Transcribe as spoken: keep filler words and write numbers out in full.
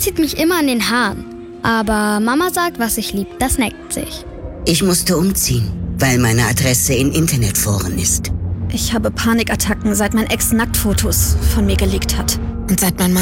zieht mich immer an den Haaren. Aber Mama sagt, was ich lieb, das neckt sich. Ich musste umziehen, weil meine Adresse in Internetforen ist. Ich habe Panikattacken, seit mein Ex Nacktfotos von mir geleakt hat. Und seit mein Mann